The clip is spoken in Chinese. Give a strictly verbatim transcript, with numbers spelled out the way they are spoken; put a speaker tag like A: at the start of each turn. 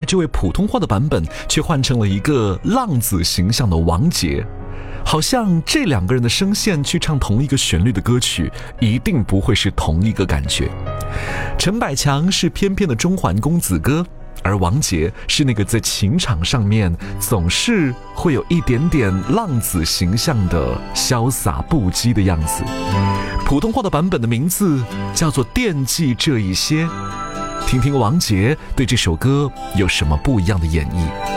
A: 这位普通话的版本却换成了一个浪子形象的王杰，好像这两个人的声线去唱同一个旋律的歌曲，一定不会是同一个感觉。陈百强是翩翩的中环公子哥，而王杰是那个在情场上面总是会有一点点浪子形象的潇洒不羁的样子。普通话的版本的名字叫做《惦记这一些》，听听王杰对这首歌有什么不一样的演绎。